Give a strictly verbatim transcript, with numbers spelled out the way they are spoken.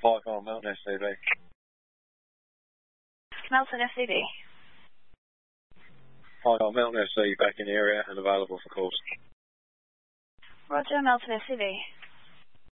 Hi, I'm Melton S C V. Melton S C V. Hi, I'm Melton S C V back in the area and available for calls. Roger, Melton S C V.